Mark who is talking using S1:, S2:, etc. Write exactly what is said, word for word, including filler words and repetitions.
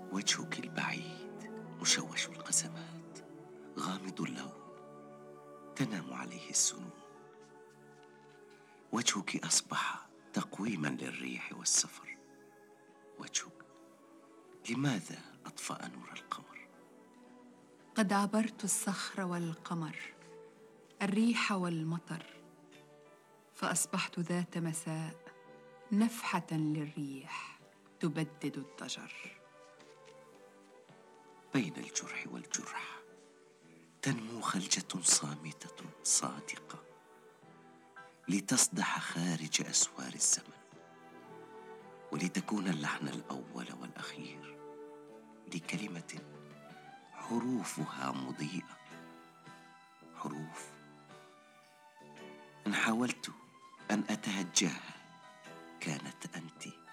S1: وجهك البعيد مشوش القسمات، غامض اللون، تنام عليه السنون. وجهك أصبح تقويما للريح والسفر. وجهك لماذا أطفأ نور القمر؟
S2: قد عبرت الصخر والقمر، الريح والمطر، فأصبحت ذات مساء نفحة للريح تبدد الضجر.
S1: بين الجرح والجرح تنمو خلجة صامتة صادقة لتصدح خارج أسوار الزمن، ولتكون اللحن الأول والأخير لكلمة حروفها مضيئة. حروف إن حاولت أن أتهجاها كانت أنت